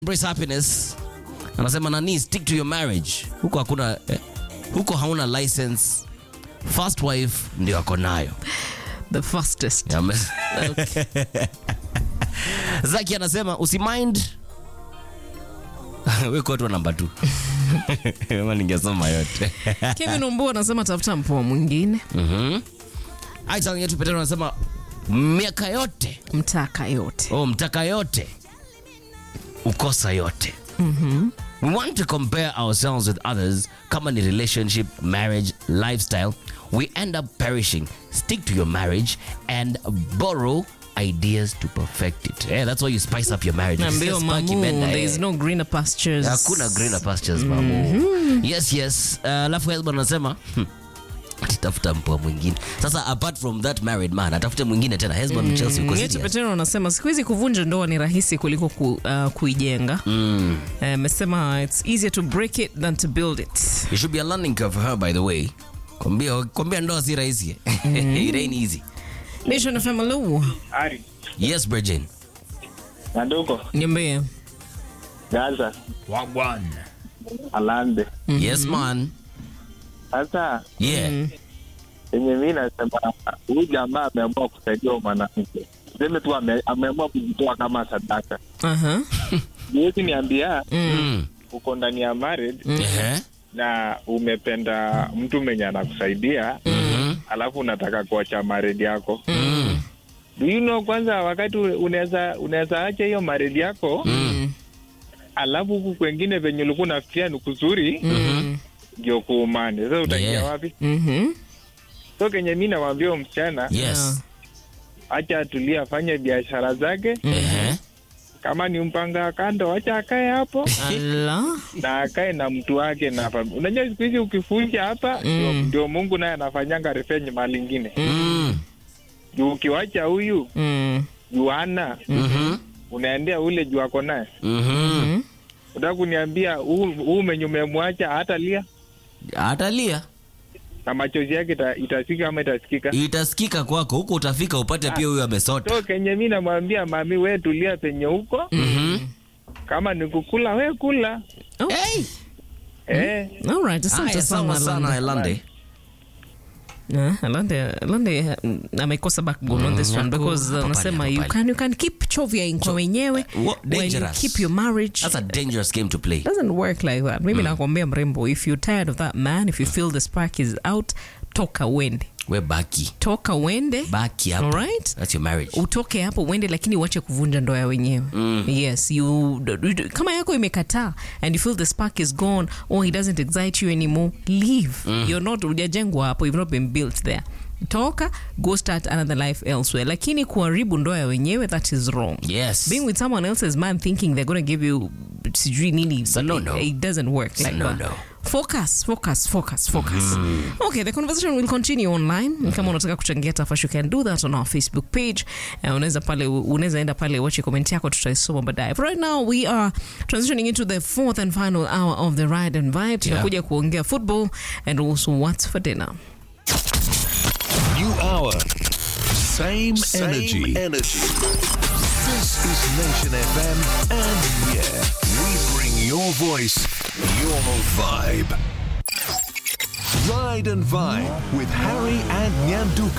Embrace happiness. Anasema nani, stick to your marriage. Huko hakuna huko hauna license. First wife ndio ako nayo. The fastest. Okay. Zaki anasema usimind. Wewe kwa number 2. Mama ningesoma yote. Kevin Ombo anasema tafuta mpoa mwingine. Aisha yetu Petero anasema miaka yote. Mtaka yote. Oh, mtaka yote. Ukosa yote. We want to compare ourselves with others. Kama ni relationship, marriage, lifestyle, we end up perishing. Stick to your marriage and borrow ideas to perfect it. Yeah, that's why you spice up your marriage. Nambio mamu, there is no greener pastures. Hakuna greener pastures, mamu. Yes. Alafu husband anasema atafuta mpoa mwingine. Sasa apart from that married man, atafute mwingine tena. Husband Chelsea uko serious. Petero anasema siku hizi kuvunja ndoa ni rahisi kuliko kuijenga. Amesema it's easier to break it than to build it. It should be a learning curve for her, by the way. Kwambia ndoa si rahisi. It ain't easy. Nation of Family. Ari. Yes, Bridget. Nanduko. Niambie. Gaza. Wagwan. Alande. Yes, man. Sasa. Yeah. Yenye mimi nasema huyu jamaa ameamua kusaidia mwanamke. Sema tu ameamua kujitoa kama sadaka. Yeye niambia uko ndani ya marriage na umependa mtu mwenye anakusaidia alafu unataka kuacha marriage yako. Do you know kwanza wakati unaweza acha hiyo marriage yako alafu huku kwengine venye ulikuwa unafikiria ni kuzuri ndio kuumane. Sasa utaingia wapi? So kenye mimi nawaambia msichana, yes, acha atulia, afanye biashara zake. Kama ni mpanga kando, acha akae hapo. Na akae na mtu wake na familia. Unajua siku hizi ukifunja hapa ndio Mungu naye anafanyanga revenge mali nyingine. Juu ukiwacha huyu Juana unaendea ule juu ako naye. Unataka kuniambia huu umemwacha hatalia? Na machozi yake itasikika ama itasikika? Itasikika kwako, huko utafika upate pia huyu amesota. So kenye mimi namwambia mami, wewe tulia penye huko. Kama ni kukula wewe kula. Hey. All right, asante sana Alande. Alande amekosa backbone on this one because anasema you can keep chovya kwa wenyewe when you keep your marriage. That's a dangerous game to play. Doesn't work like that. Mimi nakwambia mrembo, if you're tired of that man, if you feel the spark is out, toka wende. We baki. Toka wende. Baki hapo. All right? That's your marriage. Utoke hapo wende, lakini uache kuvunja ndoa ya wenyewe. Yes, kama yako imekataa and you feel the spark is gone or he doesn't excite you anymore, leave. You're not hujajengwa hapo, you've not been built there. Toka, go start another life elsewhere. Lakini kuharibu ndoa ya wenyewe, that is wrong. Yes. Being with someone else's man thinking they're going to give you sijui nini, no. It doesn't work like that. No. Focus. Okay, the conversation will continue online. Kama unataka kuchangia tafadhali, you can do that on our Facebook page. Unaweza enda pale watch comment yako, tutaisoma baadaye. Right now we are transitioning into the fourth and final hour of the Ride and Vibe. Tunakuja kuongea football and also what's for dinner. New hour. Same energy. This is Nation FM, and yeah, we bring your voice, your vibe. Ride and Vibe with Harry and Nyanduka.